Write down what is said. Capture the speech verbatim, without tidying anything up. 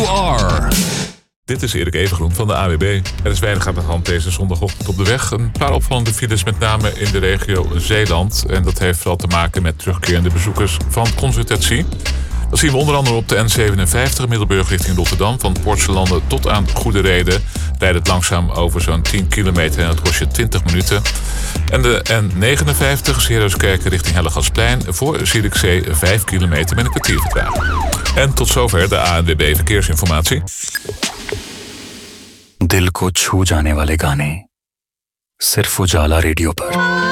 you are. Dit is Erik Evengroen van de A W B. Er is weinig aan de hand deze zondagochtend op de weg. Een paar opvallende files, met name in de regio Zeeland. En dat heeft vooral te maken met terugkerende bezoekers van consultatie. Dat zien we onder andere op de N zevenenvijftig Middelburg richting Rotterdam. Van Poortselanden tot aan Goede Reden rijdt het langzaam over zo'n tien kilometer en dat kost je twintig minuten. En de N negenenvijftig Zeerooskerken richting Hellegatsplein voor Zierikzee vijf kilometer met een kwartier vertraging. En tot zover de A N W B Verkeersinformatie. दिल को छू जाने वाले गाने सिर्फ उजाला रेडियो पर।